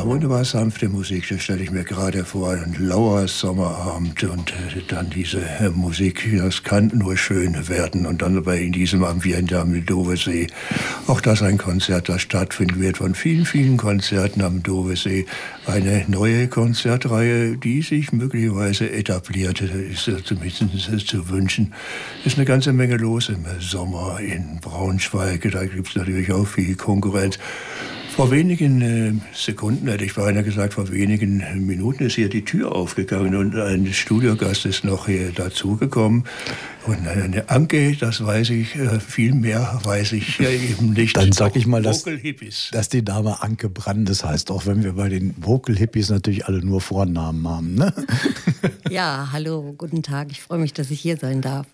wunderbar sanfte Musik, das stelle ich mir gerade vor, ein lauer Sommerabend und dann diese Musik, das kann nur schön werden. Und dann aber in diesem Ambiente am Dovesee, auch das ein Konzert, das stattfinden wird von vielen, vielen Konzerten am Dovesee. Eine neue Konzertreihe, die sich möglicherweise etabliert, ist zumindest zu wünschen. Ist eine ganze Menge los im Sommer in Braunschweig, da gibt es natürlich auch viel Konkurrenz. Vor wenigen Sekunden, hätte ich beinahe gesagt, vor wenigen Minuten ist hier die Tür aufgegangen und ein Studiogast ist noch hier dazugekommen. Und eine Anke, das weiß ich, viel mehr weiß ich eben nicht. Dann sag ich mal, dass die Dame Anke Brandes heißt, auch wenn wir bei den Vocal Hippies natürlich alle nur Vornamen haben. Ne? Ja, hallo, guten Tag. Ich freue mich, dass ich hier sein darf.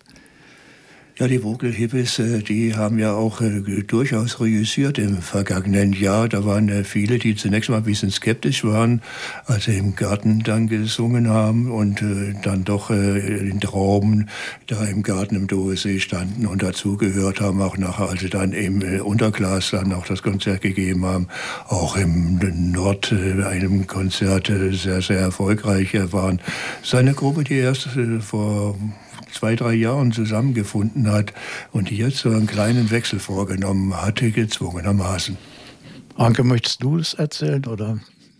Ja, die Vocal Hippies, die haben ja auch durchaus reüssiert im vergangenen Jahr. Da waren viele, die zunächst mal ein bisschen skeptisch waren, als sie im Garten dann gesungen haben und dann doch in Trauben da im Garten im Dovesee standen und dazugehört haben, auch nachher, als sie dann im Unterglas dann auch das Konzert gegeben haben, auch im Nord einem Konzert sehr, sehr erfolgreich waren. Seine Gruppe, die erst vor 2-3 Jahren zusammengefunden hat und die jetzt so einen kleinen Wechsel vorgenommen hatte, gezwungenermaßen. Anke, möchtest du es erzählen, oder?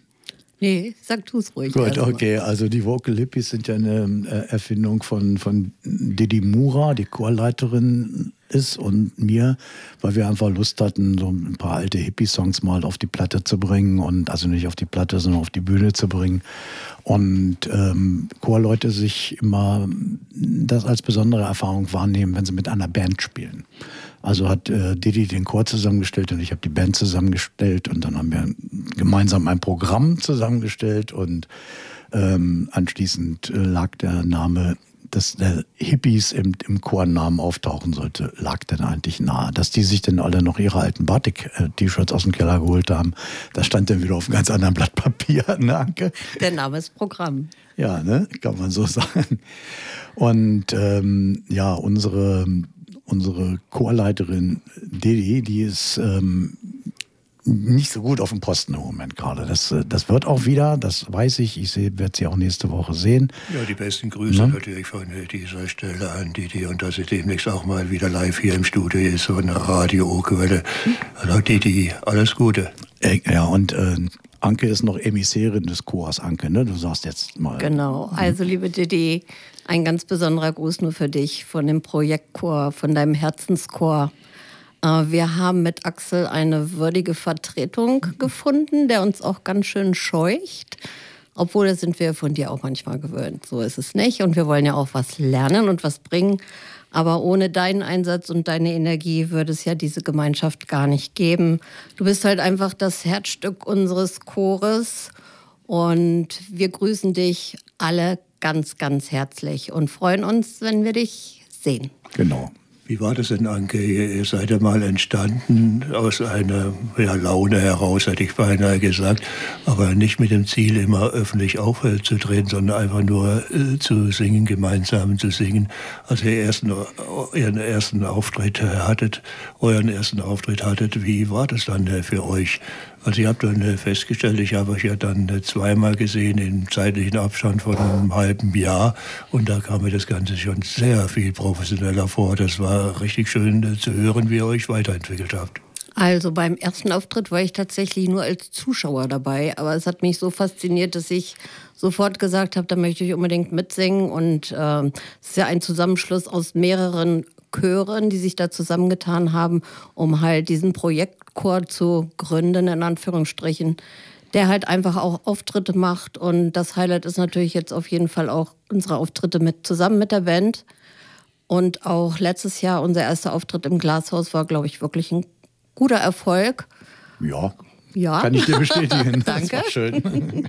Nee, sag du es ruhig. Gut, okay. Also die Vocal Hippies sind ja eine Erfindung von Didi Mura, die Chorleiterin ist, und mir, weil wir einfach Lust hatten, so ein paar alte Hippie-Songs mal auf die Platte zu bringen, und also nicht auf die Platte, sondern auf die Bühne zu bringen. Und Chorleute sich immer das als besondere Erfahrung wahrnehmen, wenn sie mit einer Band spielen. Also hat Didi den Chor zusammengestellt und ich habe die Band zusammengestellt, und dann haben wir gemeinsam ein Programm zusammengestellt, und anschließend lag der Name, dass der Hippies im Chornamen auftauchen sollte, lag dann eigentlich nahe. Dass die sich dann alle noch ihre alten Batik-T-Shirts aus dem Keller geholt haben, das stand dann wieder auf einem ganz anderen Blatt Papier. Ne, Anke? Der Name ist Programm. Ja, ne, kann man so sagen. Und ja, unsere Chorleiterin Didi, die ist nicht so gut auf dem Posten im Moment gerade. Das wird auch wieder, das weiß ich. Ich werde sie auch nächste Woche sehen. Ja, die besten Grüße natürlich von dieser Stelle an Didi, und dass sie demnächst auch mal wieder live hier im Studio ist, so eine Radio-Quelle. Also Didi, alles Gute. Ja, und Anke ist noch Emissärin des Chors, Anke, ne? Du sagst jetzt mal. Genau, also liebe Didi, ein ganz besonderer Gruß nur für dich von dem Projektchor, von deinem Herzenschor. Wir haben mit Axel eine würdige Vertretung gefunden, der uns auch ganz schön scheucht. Obwohl, das sind wir von dir auch manchmal gewöhnt. So ist es nicht. Und wir wollen ja auch was lernen und was bringen. Aber ohne deinen Einsatz und deine Energie würde es ja diese Gemeinschaft gar nicht geben. Du bist halt einfach das Herzstück unseres Chores. Und wir grüßen dich alle ganz, ganz herzlich und freuen uns, wenn wir dich sehen. Genau. Wie war das denn, Anke? Ihr seid ja mal entstanden aus einer Laune heraus, hätte ich beinahe gesagt, aber nicht mit dem Ziel, immer öffentlich aufzutreten, sondern einfach nur zu singen, gemeinsam zu singen. Als ihr euren ersten Auftritt hattet, wie war das dann für euch? Also ihr habt dann festgestellt, ich habe euch ja dann zweimal gesehen im zeitlichen Abstand von einem halben Jahr, und da kam mir das Ganze schon sehr viel professioneller vor. Das war richtig schön zu hören, wie ihr euch weiterentwickelt habt. Also beim ersten Auftritt war ich tatsächlich nur als Zuschauer dabei, aber es hat mich so fasziniert, dass ich sofort gesagt habe, da möchte ich unbedingt mitsingen, und es ist ja ein Zusammenschluss aus mehreren Chören, die sich da zusammengetan haben, um halt diesen Projektchor zu gründen, in Anführungsstrichen, der halt einfach auch Auftritte macht. Und das Highlight ist natürlich jetzt auf jeden Fall auch unsere Auftritte zusammen mit der Band. Und auch letztes Jahr unser erster Auftritt im Glashaus war, glaube ich, wirklich ein guter Erfolg. Ja, kann ich dir bestätigen. Danke. Das war schön.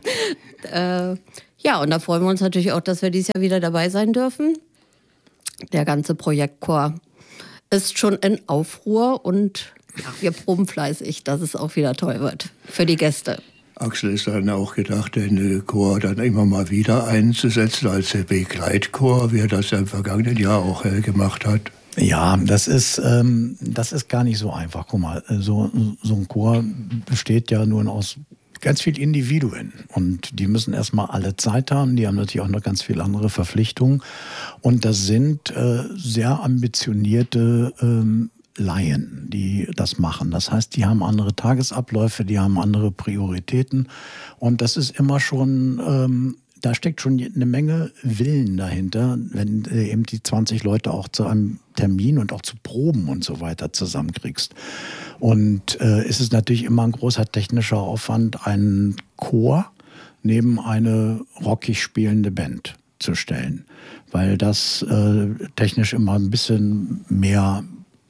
Ja, und da freuen wir uns natürlich auch, dass wir dieses Jahr wieder dabei sein dürfen. Der ganze Projektchor ist schon in Aufruhr, und ja, wir proben fleißig, dass es auch wieder toll wird für die Gäste. Axel ist dann auch gedacht, den Chor dann immer mal wieder einzusetzen als Begleitchor, wie er das ja im vergangenen Jahr auch gemacht hat. Ja, das ist gar nicht so einfach. Guck mal, so ein Chor besteht ja nun aus ganz viele Individuen und die müssen erstmal alle Zeit haben, die haben natürlich auch noch ganz viele andere Verpflichtungen und das sind sehr ambitionierte Laien, die das machen. Das heißt, die haben andere Tagesabläufe, die haben andere Prioritäten und das ist immer schon... Da steckt schon eine Menge Willen dahinter, wenn eben die 20 Leute auch zu einem Termin und auch zu Proben und so weiter zusammenkriegst. Und es ist natürlich immer ein großer technischer Aufwand, einen Chor neben eine rockig spielende Band zu stellen, weil das technisch immer ein bisschen mehr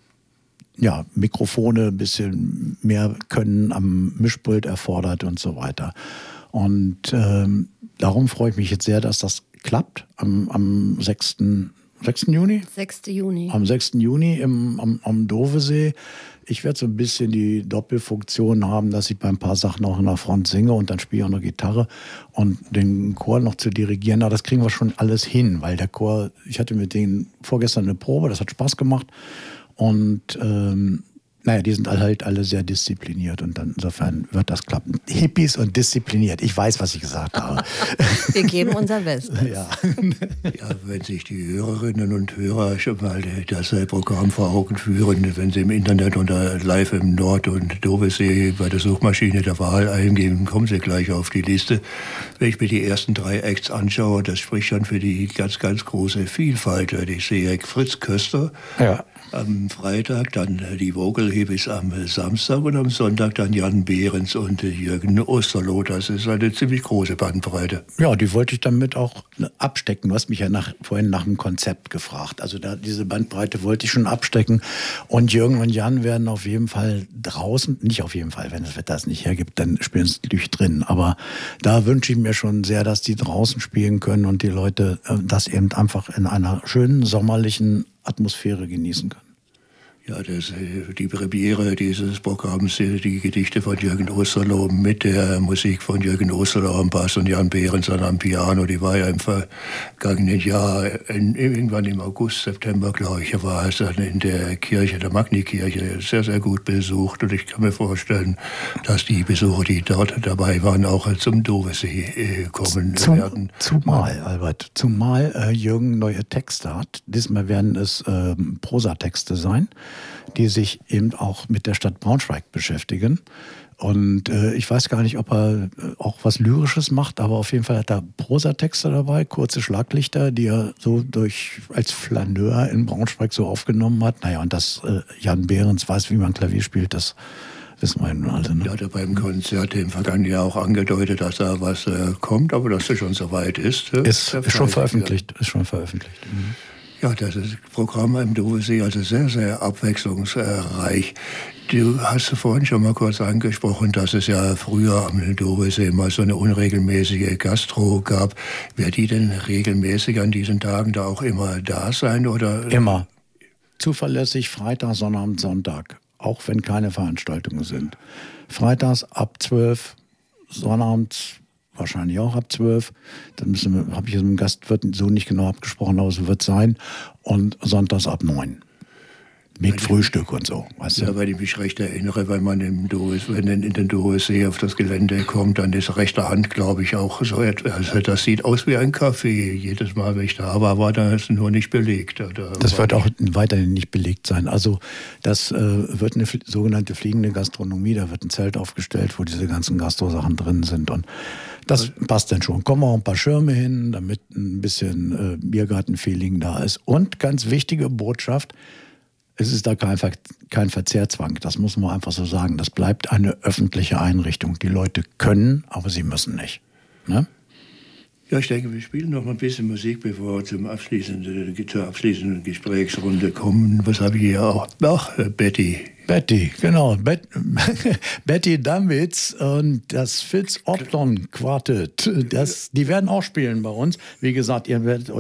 Mikrofone, ein bisschen mehr Können am Mischpult erfordert und so weiter. Und darum freue ich mich jetzt sehr, dass das klappt am 6. Juni? 6. Juni. Am 6. Juni am Dovesee. Ich werde so ein bisschen die Doppelfunktion haben, dass ich bei ein paar Sachen auch in der Front singe und dann spiele ich auch noch Gitarre und den Chor noch zu dirigieren. Aber das kriegen wir schon alles hin, weil der Chor, ich hatte mit denen vorgestern eine Probe, das hat Spaß gemacht und die sind halt alle sehr diszipliniert und dann insofern wird das klappen. Hippies und diszipliniert. Ich weiß, was ich gesagt habe. Wir geben unser Bestes. Ja. Ja, wenn sich die Hörerinnen und Hörer schon mal das Programm vor Augen führen, wenn sie im Internet unter Live im Nord- und Dovesee bei der Suchmaschine der Wahl eingeben, kommen sie gleich auf die Liste. Wenn ich mir die ersten 3 Acts anschaue, das spricht schon für die ganz, ganz große Vielfalt. Ich sehe Fritz Köster. Ja. Am Freitag dann die Vogelhippies am Samstag und am Sonntag dann Jan Behrens und Jürgen Osterloh. Das ist eine ziemlich große Bandbreite. Ja, die wollte ich damit auch abstecken. Du hast mich ja vorhin nach dem Konzept gefragt. Also diese Bandbreite wollte ich schon abstecken. Und Jürgen und Jan werden auf jeden Fall draußen, nicht auf jeden Fall, wenn das Wetter es nicht hergibt, dann spielen sie natürlich drin. Aber da wünsche ich mir schon sehr, dass die draußen spielen können und die Leute das eben einfach in einer schönen sommerlichen Atmosphäre genießen können. Ja, die Premiere dieses Programms, die Gedichte von Jürgen Osterloh mit der Musik von Jürgen Osterloh am Bass und Jan Behrens am Piano, die war ja im vergangenen Jahr, irgendwann im August, September, glaube ich, war es dann in der Kirche, der Magni-Kirche, sehr, sehr gut besucht. Und ich kann mir vorstellen, dass die Besucher, die dort dabei waren, auch zum Dovesee kommen werden. Zumal, Albert, Jürgen neue Texte hat. Diesmal werden es Prosatexte sein, die sich eben auch mit der Stadt Braunschweig beschäftigen. Und ich weiß gar nicht, ob er auch was Lyrisches macht, aber auf jeden Fall hat er Prosatexte dabei, kurze Schlaglichter, die er so als Flaneur in Braunschweig so aufgenommen hat. Naja, und dass Jan Behrens weiß, wie man Klavier spielt, das wissen wir nun alle. Ne? Ja, hat er beim Konzert im vergangenen Jahr auch angedeutet, dass da was kommt, aber dass es schon soweit ist. Ist schon veröffentlicht. Mhm. Ja, das ist Programm im Dovesee, also sehr, sehr abwechslungsreich. Du hast vorhin schon mal kurz angesprochen, dass es ja früher am Dovesee mal so eine unregelmäßige Gastro gab. Wird die denn regelmäßig an diesen Tagen da auch immer da sein? Oder? Immer. Zuverlässig Freitag, Sonnabend, Sonntag. Auch wenn keine Veranstaltungen sind. Freitags ab 12, Sonnabends wahrscheinlich auch ab 12. Dann habe ich mit dem Gastwirt so nicht genau abgesprochen, aber es wird sein. Und sonntags ab 9. Mit Frühstück und so. Weißt du? Ja, weil ich mich recht erinnere, wenn man in den Dovesee auf das Gelände kommt, dann ist rechter Hand, glaube ich, auch so etwas. Also das sieht aus wie ein Café. Jedes Mal, wenn ich da war das nur nicht belegt. Das wird auch weiterhin nicht belegt sein. Also das wird eine sogenannte fliegende Gastronomie. Da wird ein Zelt aufgestellt, wo diese ganzen Gastrosachen drin sind. Und das passt dann schon. Kommen auch ein paar Schirme hin, damit ein bisschen Biergarten-Feeling da ist. Und ganz wichtige Botschaft: Es ist da kein Verzehrzwang, das muss man einfach so sagen. Das bleibt eine öffentliche Einrichtung. Die Leute können, aber sie müssen nicht. Ne? Ja, ich denke, wir spielen noch mal ein bisschen Musik, bevor wir zur abschließenden Gesprächsrunde kommen. Was habe ich hier auch? Ach, Betty. Betty, genau. Betty Damitz und das Fitz Opton Quartett. Die werden auch spielen bei uns. Wie gesagt, ihr werdet euch